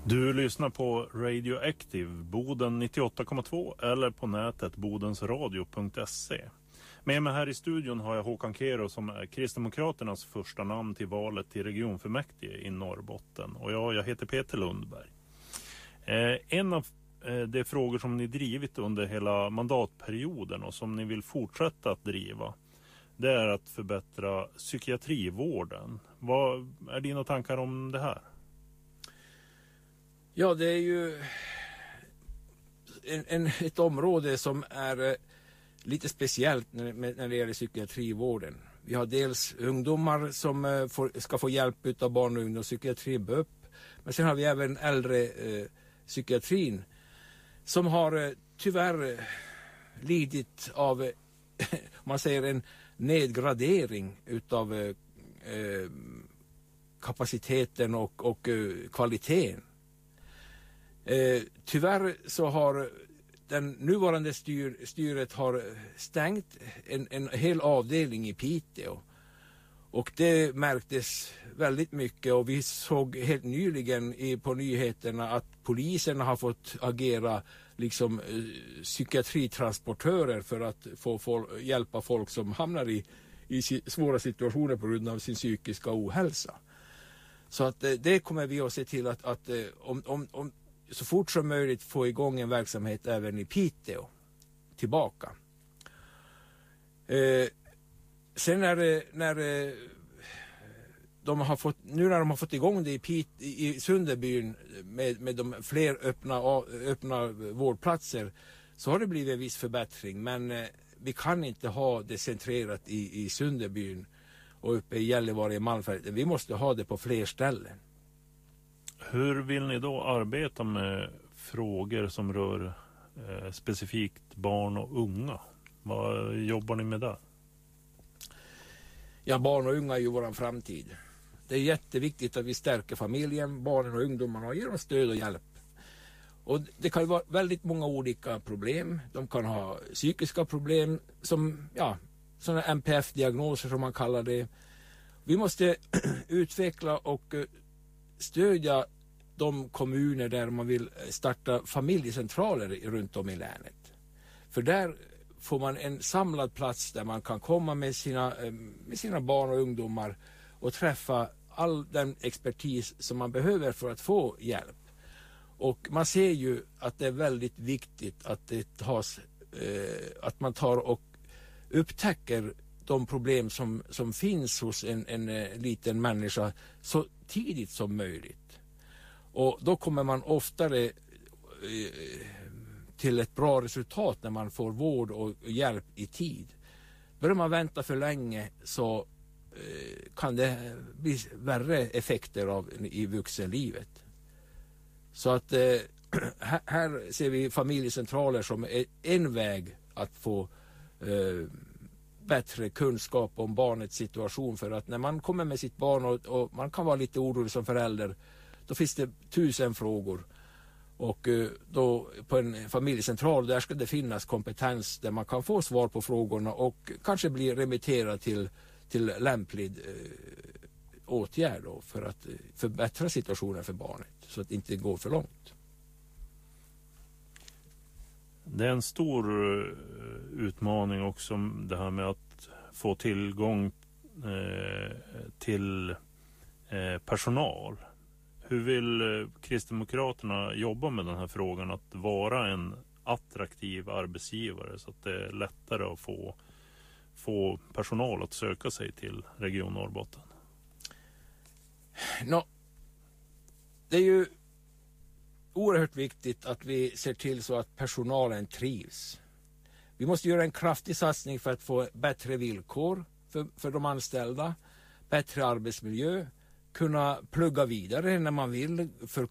Du lyssnar på Radioactive, Boden 98,2 eller på nätet bodensradio.se. Med mig här i studion har jag Håkan Kero som är Kristdemokraternas första namn till valet till regionfullmäktige i Norrbotten. Och jag heter Peter Lundberg. En av de frågor som ni drivit under hela mandatperioden och som ni vill fortsätta att driva, det är att förbättra psykiatrivården. Vad är dina tankar om det här? Ja, det är ju ett område som är lite speciellt när det gäller psykiatrivården. Vi har dels ungdomar som ska få hjälp av barn- och ungdomspsykiatri, BUP. Men sen har vi även äldre psykiatrin som har tyvärr lidit av man säger en nedgradering utav kapaciteten och kvaliteten. Tyvärr så har den nuvarande styret har stängt en hel avdelning i Piteå. Och det märktes väldigt mycket, och vi såg helt nyligen på nyheterna att poliserna har fått agera liksom psykiatritransportörer för att hjälpa folk som hamnar i svåra situationer på grund av sin psykiska ohälsa. Så att det kommer vi att se till att om så fort som möjligt få igång en verksamhet även i Piteå tillbaka. Sen när de har fått igång det i Sunderbyn med de fler öppna vårdplatser, så har det blivit en viss förbättring, men vi kan inte ha det centrerat i Sunderbyn och uppe i Gällivare i Malmfälten. Vi måste ha det på fler ställen. Hur vill ni då arbeta med frågor som rör specifikt barn och unga? Vad jobbar ni med där? Ja, barn och unga är ju vår framtid. Det är jätteviktigt att vi stärker familjen, barnen och ungdomarna och ger dem stöd och hjälp. Och det kan ju vara väldigt många olika problem. De kan ha psykiska problem som, sådana NPF-diagnoser som man kallar det. Vi måste utveckla och stödja de kommuner där man vill starta familjecentraler runt om i länet. För där får man en samlad plats där man kan komma med sina barn och ungdomar och träffa all den expertis som man behöver för att få hjälp. Och man ser ju att det är väldigt viktigt att att man tar och upptäcker de problem som finns hos en liten människa så tidigt som möjligt. Och då kommer man oftare till ett bra resultat när man får vård och hjälp i tid. Börjar man vänta för länge så kan det bli värre effekter i vuxenlivet. Så att här ser vi familjecentraler som en väg att få bättre kunskap om barnets situation, för att när man kommer med sitt barn och man kan vara lite orolig som förälder, då finns det 1000 frågor. Och då på en familjecentral där ska det finnas kompetens där man kan få svar på frågorna och kanske bli remitterad till lämplig åtgärd då, för att förbättra situationen för barnet så att det inte går för långt. Det är en stor utmaning också det här med att få tillgång till personal. Hur vill Kristdemokraterna jobba med den här frågan att vara en attraktiv arbetsgivare så att det är lättare att få personal att söka sig till Region Norrbotten? Det är ju oerhört viktigt att vi ser till så att personalen trivs. Vi måste göra en kraftig satsning för att få bättre villkor för de anställda, bättre arbetsmiljö, kunna plugga vidare när man vill,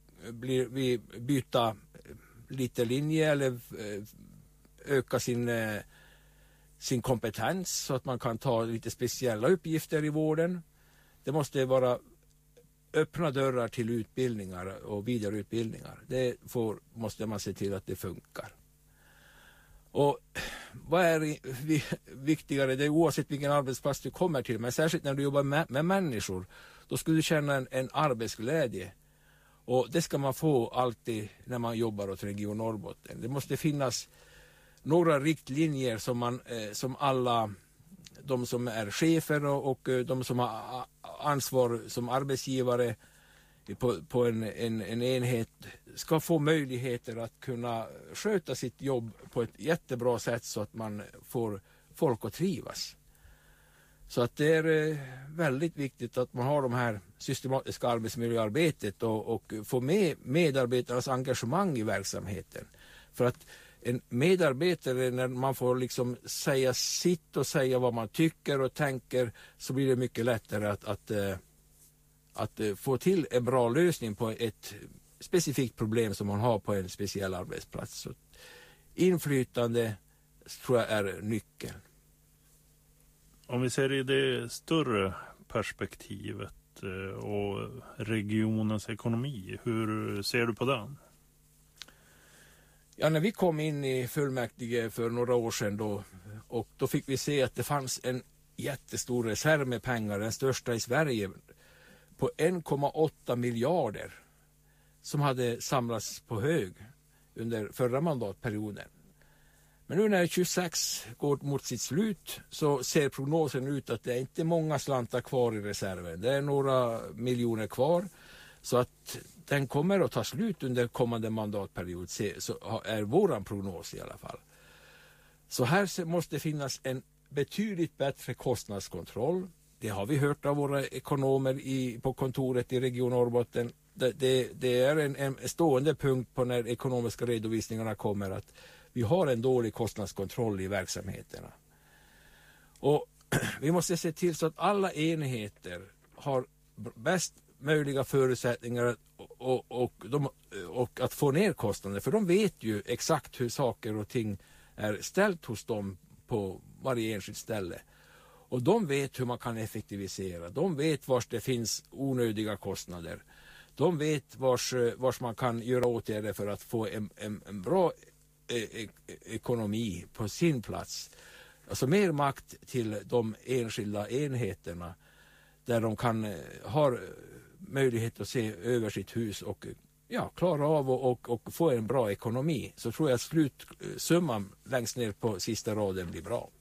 byta lite linje eller öka sin kompetens så att man kan ta lite speciella uppgifter i vården. Det måste vara öppna dörrar till utbildningar och vidareutbildningar. Det måste man se till att det funkar. Och vad är viktigare? Det är oavsett vilken arbetsplats du kommer till, men särskilt när du jobbar med människor, då skulle du känna en arbetsglädje. Och det ska man få alltid när man jobbar åt Region Norrbotten. Det måste finnas några riktlinjer som alla de som är chefer och de som har ansvar som arbetsgivare på en enhet ska få möjligheter att kunna sköta sitt jobb på ett jättebra sätt så att man får folk att trivas. Så att det är väldigt viktigt att man har de här systematiska arbetsmiljöarbetet och få med medarbetarnas engagemang i verksamheten. För att en medarbetare, när man får liksom säga sitt och säga vad man tycker och tänker, så blir det mycket lättare att få till en bra lösning på ett specifikt problem som man har på en speciell arbetsplats. Så inflytande tror jag är nyckeln. Om vi ser i det större perspektivet och regionens ekonomi, hur ser du på den? Ja, när vi kom in i fullmäktige för några år sedan då fick vi se att det fanns en jättestor reserv med pengar, den största i Sverige, på 1,8 miljarder som hade samlats på hög under förra mandatperioden. Men nu när 26 går mot sitt slut så ser prognosen ut att det är inte många slantar kvar i reserven. Det är några miljoner kvar, så att den kommer att ta slut under kommande mandatperiod, så är våran prognos i alla fall. Så här måste finnas en betydligt bättre kostnadskontroll. Det har vi hört av våra ekonomer på kontoret i Region Norrbotten. Det är en stående punkt på när ekonomiska redovisningarna kommer, att vi har en dålig kostnadskontroll i verksamheterna. Och vi måste se till så att alla enheter har bäst möjliga förutsättningar och att få ner kostnader. För de vet ju exakt hur saker och ting är ställt hos dem på varje enskilt ställe. Och de vet hur man kan effektivisera. De vet var det finns onödiga kostnader. De vet vars man kan göra åtgärder för att få en bra ekonomi på sin plats. Alltså mer makt till de enskilda enheterna där de kan ha möjlighet att se över sitt hus och klara av och få en bra ekonomi. Så tror jag att slutsumman längst ner på sista raden blir bra.